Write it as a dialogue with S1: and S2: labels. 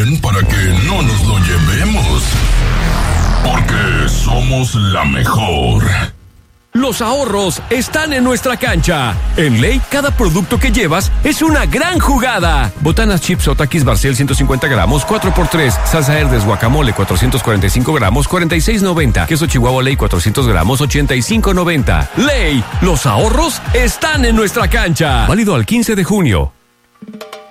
S1: bien para que no nos lo llevemos. Porque somos la mejor.
S2: Los ahorros están en nuestra cancha. En Ley, cada producto que llevas es una gran jugada. Botanas chips o Takis Barcel 150 gramos, 4x3. Salsa Herdes guacamole 445 gramos, 46.90. Queso Chihuahua Ley 400 gramos, 85.90. Ley, los ahorros están en nuestra cancha. Válido al 15 de junio.